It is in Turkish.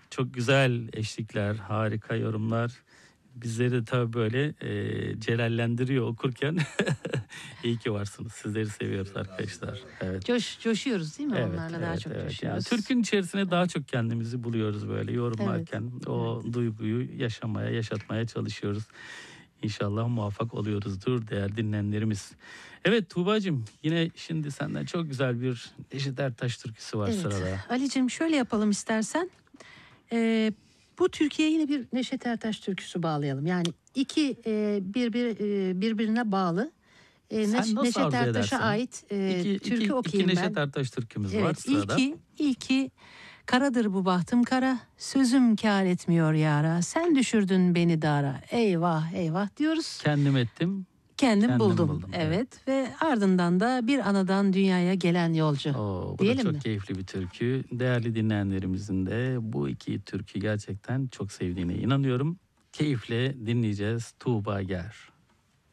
Çok güzel eşlikler, harika yorumlar. Bizleri tabii böyle celallendiriyor okurken. İyi ki varsınız. Sizleri seviyoruz arkadaşlar. Evet. Coşuyoruz değil mi? Evet, Onlarla daha evet, çok evet. Yani coşuyoruz. Türk'ün içerisine daha çok kendimizi buluyoruz böyle yorumlarken. Evet, O duyguyu yaşatmaya çalışıyoruz. İnşallah muvaffak oluyoruzdur değerli dinleyenlerimiz. Evet Tuğbacığım, yine şimdi senden çok güzel bir Neşet Ertaş türküsü var Evet. sırada. Ali'cim şöyle yapalım istersen. Bu Türkiye'ye yine bir Neşet Ertaş türküsü bağlayalım. Yani iki birbirine bağlı. Sen nasıl Neşet arzu Ertaş'a edersin? ait türkü İki okuyayım Neşet ben. Ertaş türkümüz var Evet, sırada. ilki karadır bu bahtım kara, sözüm kâr etmiyor yara, sen düşürdün beni dara, eyvah eyvah diyoruz. Kendim ettim. Kendim buldum. buldum. Evet ve ardından da bir anadan dünyaya gelen yolcu. Bu da Diyelim çok mi? keyifli bir türkü. Değerli dinleyenlerimizin de bu iki türkü gerçekten çok sevdiğine inanıyorum. Keyifle dinleyeceğiz. Tuğba Ger.